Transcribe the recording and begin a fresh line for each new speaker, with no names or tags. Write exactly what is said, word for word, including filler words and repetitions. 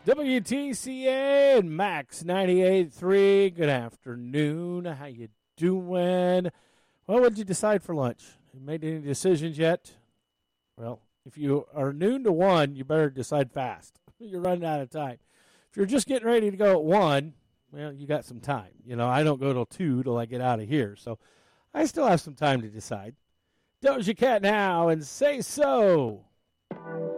W T C A and Max ninety-eight point three. Good afternoon. How you doing? Well, what did you decide for lunch? You made any decisions yet? Well, if you are noon to one, you better decide fast. You're running out of time. If you're just getting ready to go at one, well, you got some time. You know, I don't go till two till I get out of here, so I still have some time to decide. Doja Cat now and Say So.